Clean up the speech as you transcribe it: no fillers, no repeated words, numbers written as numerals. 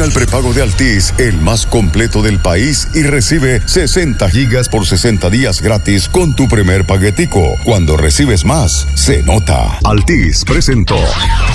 Ven al prepago de Altis, el más completo del país, y recibe 60 gigas por 60 días gratis con tu primer paquetico. Cuando recibes más, se nota. Altis presentó